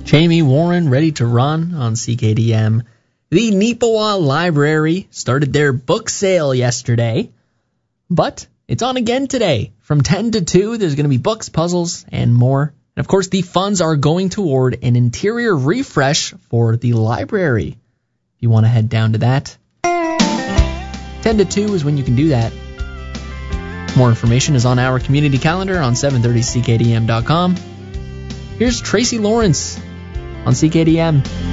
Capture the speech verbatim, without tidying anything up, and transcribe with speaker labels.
Speaker 1: Jamie Warren ready to run on C K D M. The Neepawa Library started their book sale yesterday, but it's on again today. From ten to two, there's going to be books, puzzles, and more. And of course, the funds are going toward an interior refresh for the library. If you want to head down to that, ten to two is when you can do that. More information is on our community calendar on seven thirty C K D M dot com. Here's Tracy Lawrence on C K D M.